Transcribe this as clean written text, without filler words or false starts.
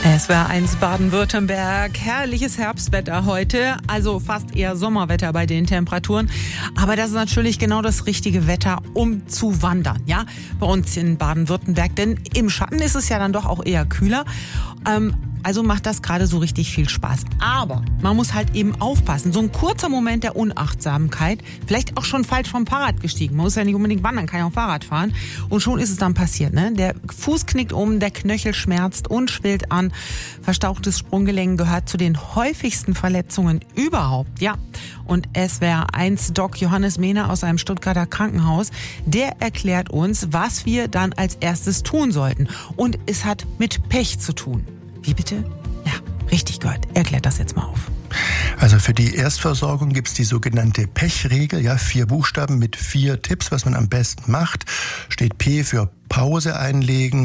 SWR1 Baden-Württemberg, herrliches Herbstwetter heute, also fast eher Sommerwetter bei den Temperaturen. Aber das ist natürlich genau das richtige Wetter, um zu wandern, ja, bei uns in Baden-Württemberg. Denn im Schatten ist es ja dann doch auch eher kühler. Also macht das gerade so richtig viel Spaß. Aber man muss halt eben aufpassen. So ein kurzer Moment der Unachtsamkeit, vielleicht auch schon falsch vom Fahrrad gestiegen. Man muss ja nicht unbedingt wandern, kann ja auch Fahrrad fahren. Und schon ist es dann passiert, ne? Der Fuß knickt um, der Knöchel schmerzt und schwillt an. Verstauchtes Sprunggelenk gehört zu den häufigsten Verletzungen überhaupt, ja. Und SWR1-Doc Johannes Mehner aus einem Stuttgarter Krankenhaus, der erklärt uns, was wir dann als erstes tun sollten. Und es hat mit Pech zu tun. Wie bitte? Ja, richtig gehört. Erklärt das jetzt mal auf. Also für die Erstversorgung gibt's die sogenannte Pechregel, ja, 4 Buchstaben mit 4 Tipps, was man am besten macht. Steht P für Pause einlegen,